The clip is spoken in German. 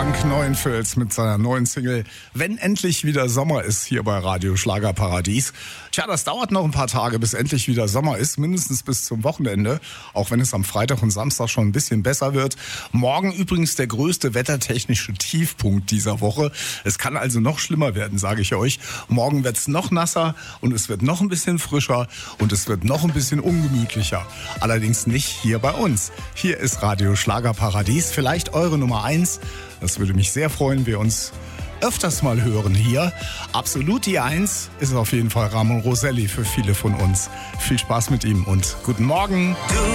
Frank Neuenfels mit seiner neuen Single Wenn endlich wieder Sommer ist hier bei Radio Schlagerparadies. Tja, das dauert noch ein paar Tage, bis endlich wieder Sommer ist, mindestens bis zum Wochenende, auch wenn es am Freitag und Samstag schon ein bisschen besser wird. Morgen übrigens der größte wettertechnische Tiefpunkt dieser Woche. Es kann also noch schlimmer werden, sage ich euch. Morgen wird's noch nasser und es wird noch ein bisschen frischer und es wird noch ein bisschen ungemütlicher. Allerdings nicht hier bei uns. Hier ist Radio Schlagerparadies, vielleicht eure Nummer 1. Das würde mich sehr freuen, wir uns öfters mal hören hier. Absolut die 1 ist auf jeden Fall Ramon Roselli für viele von uns. Viel Spaß mit ihm und guten Morgen.